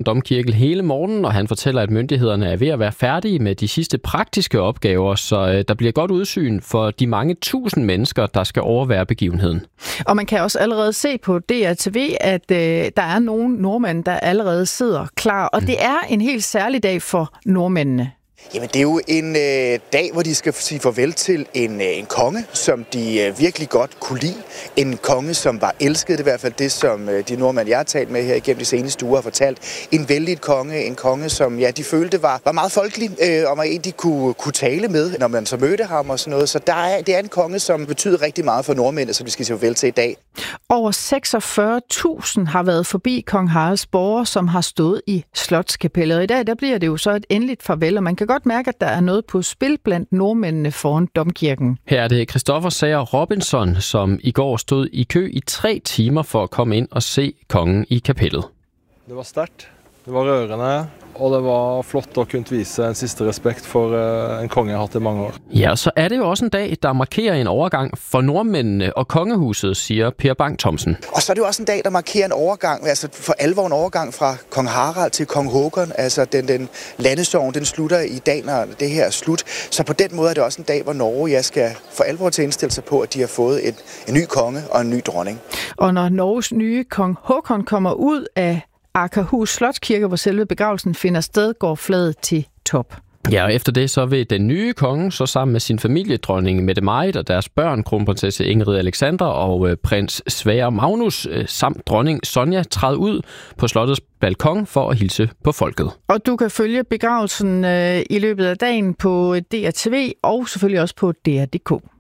Domkirke hele morgenen, og han fortæller, at myndighederne er ved at være færdige med de sidste praktiske opgaver, så der bliver godt udsyn for de mange tusind mennesker, der skal overvære begivenheden. Og man kan også allerede se på DRTV, at der er nogle nordmænd, der allerede sidder klar, og det er en helt særlig dag for nordmændene. Jamen, det er jo en dag, hvor de skal sige farvel til en konge, som de virkelig godt kunne lide. En konge, som var elsket, det er i hvert fald det, som de nordmænd, jeg har talt med her igennem de seneste uger, har fortalt. En vældig konge, en konge, som de følte var meget folkelig, og var en, de kunne tale med, når man så mødte ham og sådan noget. Så det er en konge, som betyder rigtig meget for nordmændene, som vi skal sige farvel til i dag. Over 46.000 har været forbi Kong Haralds borger, som har stået i Slotskapellet. Og i dag der bliver det jo så et endeligt farvel, og man kan godt mærke, at der er noget på spil blandt nordmændene foran Domkirken. Her er det Christoffer Sager Robinson, som i går stod i kø i 3 timer for at komme ind og se kongen i kapellet. Det var stærkt, det var rørende, og det var flot at kunne vise en sidste respekt for en konge, jeg har haft i mange år. Ja, så er det jo også en dag, der markerer en overgang for nordmændene og kongehuset, siger Per Bang Thomsen. Og så er det jo også en dag, der markerer en overgang, altså for alvor en overgang fra kong Harald til kong Håkon. Altså den landesorgen, den slutter i dag, når det her er slut. Så på den måde er det også en dag, hvor Norge skal for alvor til at indstille sig på, at de har fået en ny konge og en ny dronning. Og når Norges nye kong Håkon kommer ud af Akerhus Slotskirke, hvor selve begravelsen finder sted, går flaget til top. Ja, og efter det så vil den nye konge så sammen med sin familie, dronning Mette-Marit og deres børn, kronprinsesse Ingrid Alexandra og prins Sverre Magnus, samt dronning Sonja, træde ud på slottets balkon for at hilse på folket. Og du kan følge begravelsen i løbet af dagen på DRTV og selvfølgelig også på DR.dk.